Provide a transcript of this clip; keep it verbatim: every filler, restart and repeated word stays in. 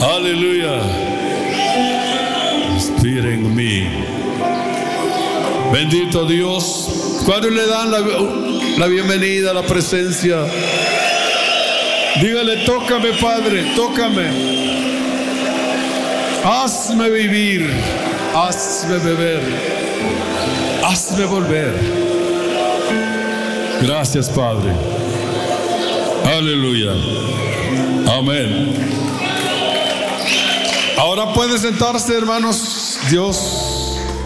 Aleluya. Respira en mí. Bendito Dios. ¿Cuándo le dan la, la bienvenida a la presencia? Dígale: tócame, Padre, tócame. Hazme vivir, hazme beber, hazme volver. Gracias, Padre. Aleluya. Amén. Ahora puede sentarse, hermanos. Dios